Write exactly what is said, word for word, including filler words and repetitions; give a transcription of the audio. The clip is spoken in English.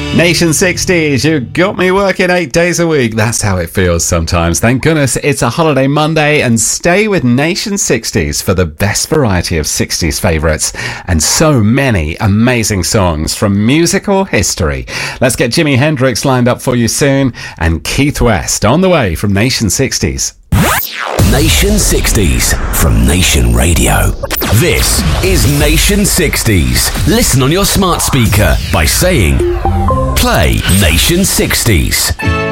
Nation sixties, you got me working eight days a week. That's how it feels sometimes. Thank goodness it's a holiday Monday, and stay with Nation sixties for the best variety of sixties favourites and so many amazing songs from musical history. Let's get Jimi Hendrix lined up for you soon, and Keith West on the way from Nation sixties. Nation sixties from Nation Radio. This is Nation sixties. Listen on your smart speaker by saying, play Nation sixties.